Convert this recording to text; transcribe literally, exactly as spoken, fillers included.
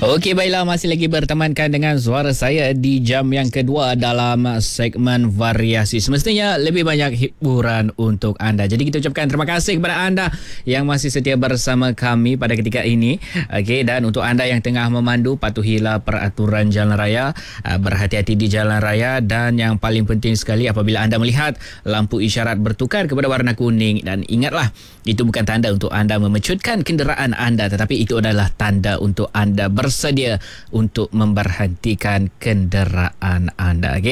Okey, baiklah, masih lagi bertemankan dengan suara saya di jam yang kedua dalam segmen variasi. Semestinya lebih banyak hiburan untuk anda. Jadi kita ucapkan terima kasih kepada anda yang masih setia bersama kami pada ketika ini. Okey, dan untuk anda yang tengah memandu, patuhilah peraturan jalan raya, berhati-hati di jalan raya, dan yang paling penting sekali apabila anda melihat lampu isyarat bertukar kepada warna kuning, dan ingatlah, itu bukan tanda untuk anda memecutkan kenderaan anda, tetapi itu adalah tanda untuk anda bersedia untuk memberhentikan kenderaan anda. Okay?